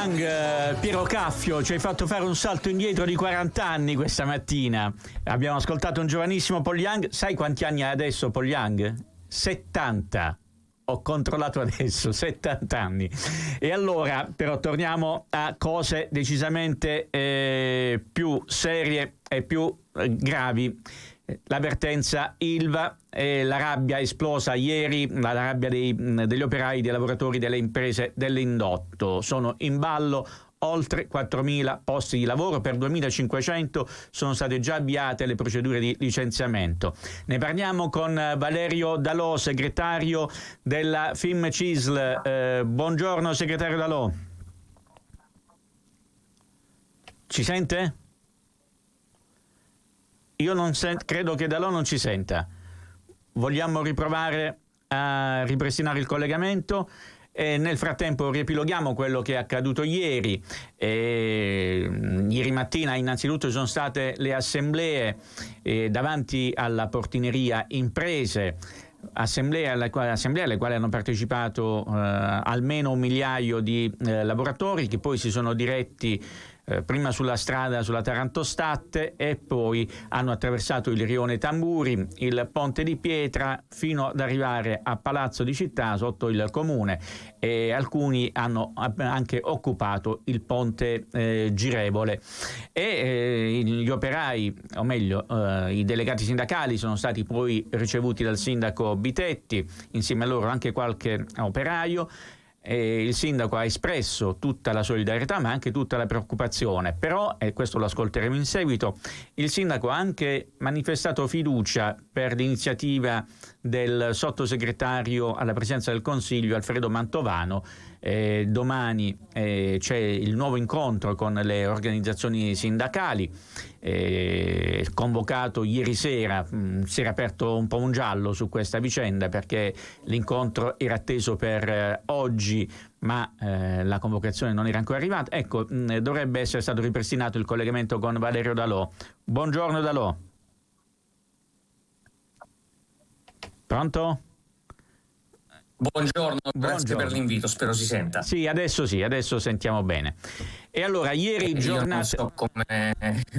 Young, Piero Caffio, ci hai fatto fare un salto indietro di 40 anni questa mattina. Abbiamo ascoltato un giovanissimo Paul Young. Sai quanti anni ha adesso Paul Young? 70. Ho controllato adesso, 70 anni. E allora, però, torniamo a cose decisamente più serie e più gravi. L'avvertenza Ilva, la rabbia esplosa ieri, la rabbia degli operai, dei lavoratori delle imprese dell'indotto. Sono in ballo oltre 4.000 posti di lavoro, per 2.500 sono state già avviate le procedure di licenziamento. Ne parliamo con Valerio Dalò, segretario della FIMCISL. Buongiorno segretario Dalò. Ci sente? Io non credo che Dalò non ci senta. Vogliamo riprovare a ripristinare il collegamento e nel frattempo riepiloghiamo quello che è accaduto ieri. Ieri mattina innanzitutto ci sono state le assemblee davanti alla portineria imprese, assemblee alle quali hanno partecipato almeno 1 migliaio di lavoratori che poi si sono diretti prima sulla strada, sulla Taranto-Statte, e poi hanno attraversato il rione Tamburi, il Ponte di Pietra, fino ad arrivare a Palazzo di Città sotto il comune, e alcuni hanno anche occupato il ponte girevole. E gli operai, o meglio i delegati sindacali, sono stati poi ricevuti dal sindaco Bitetti, insieme a loro anche qualche operaio. Il sindaco ha espresso tutta la solidarietà ma anche tutta la preoccupazione, però, e questo lo ascolteremo in seguito, il sindaco ha anche manifestato fiducia per l'iniziativa del sottosegretario alla presidenza del Consiglio Alfredo Mantovano. Domani c'è il nuovo incontro con le organizzazioni sindacali, convocato ieri sera. Si era aperto un po' un giallo su questa vicenda perché l'incontro era atteso per oggi, ma la convocazione non era ancora arrivata. Ecco, dovrebbe essere stato ripristinato il collegamento con Valerio Dalò. Buongiorno Dalò. Pronto? Buongiorno, grazie per l'invito, spero si senta. Sì, adesso sentiamo bene. E allora, ieri giornata... Io non so come...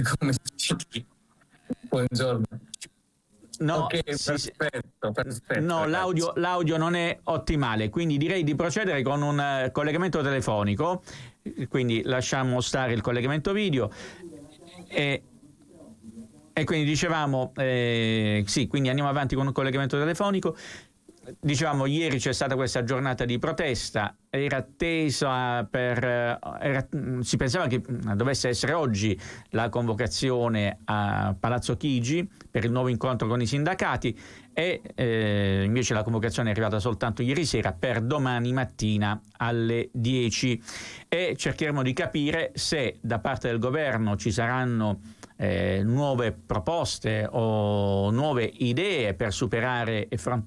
Buongiorno. No, ok, perfetto. No, l'audio non è ottimale, quindi direi di procedere con un collegamento telefonico, quindi lasciamo stare il collegamento video e quindi dicevamo, sì, quindi andiamo avanti con un collegamento telefonico. Dicevamo, ieri c'è stata questa giornata di protesta, era attesa si pensava che dovesse essere oggi la convocazione a Palazzo Chigi per il nuovo incontro con i sindacati, e invece la convocazione è arrivata soltanto ieri sera per domani mattina alle 10, e cercheremo di capire se da parte del governo ci saranno nuove proposte o nuove idee per superare